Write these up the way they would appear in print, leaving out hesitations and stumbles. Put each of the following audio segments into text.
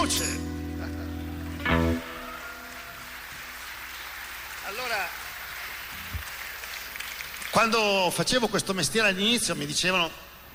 luce. Allora, quando facevo questo mestiere all'inizio mi dicevano: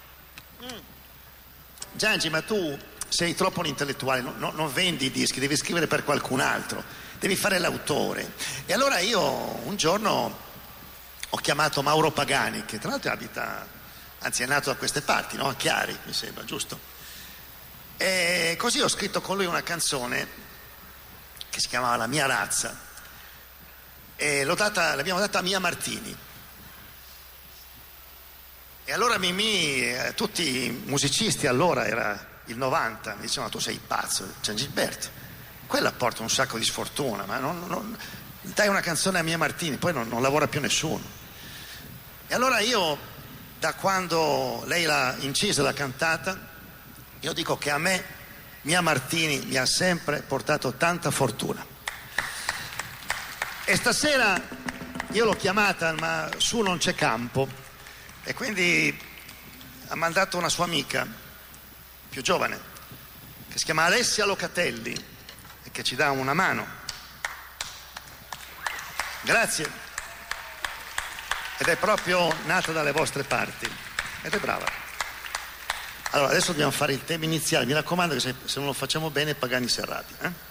Giangi, ma tu sei troppo un intellettuale, non vendi i dischi, devi scrivere per qualcun altro, devi fare l'autore. E allora io un giorno ho chiamato Mauro Pagani, che tra l'altro abita, anzi è nato da queste parti, no? A Chiari, mi sembra, giusto? E così ho scritto con lui una canzone che si chiamava La mia razza e l'abbiamo data a Mia Martini. E allora Mimì, tutti i musicisti, allora era il 90, mi dicevano: tu sei pazzo, Gian Gilberto, quella porta un sacco di sfortuna, ma dai una canzone a Mia Martini, poi non lavora più nessuno. E allora io, da quando lei l'ha incisa, l'ha cantata, io dico che a me Mia Martini mi ha sempre portato tanta fortuna. E stasera io l'ho chiamata, ma su non c'è campo, e quindi ha mandato una sua amica più giovane che si chiama Alessia Locatelli e che ci dà una mano. Grazie. Ed è proprio nata dalle vostre parti ed è brava. Allora adesso dobbiamo fare il tema iniziale, mi raccomando che se non lo facciamo bene Pagani si arrabbia,